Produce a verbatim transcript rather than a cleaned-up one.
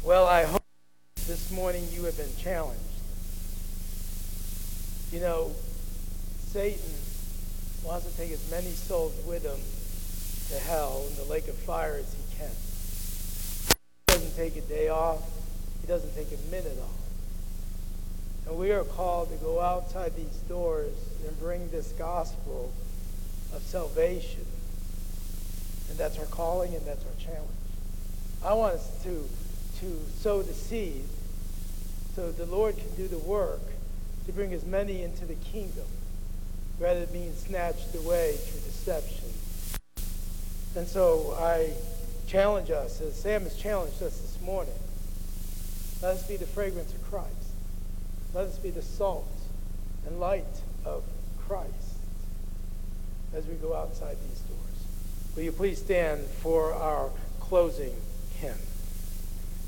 Well, I hope this morning you have been challenged. You know, Satan wants to take as many souls with him to hell in the lake of fire as he can. He doesn't take a day off. He doesn't take a minute off. And we are called to go outside these doors and bring this gospel of salvation. And that's our calling and that's our challenge. I want us to, to sow the seed so the Lord can do the work to bring as many into the kingdom rather than being snatched away through deception. And so I challenge us, as Sam has challenged us this morning, let us be the fragrance of Christ. Let us be the salt and light of Christ as we go outside these doors. Will you please stand for our closing hymn?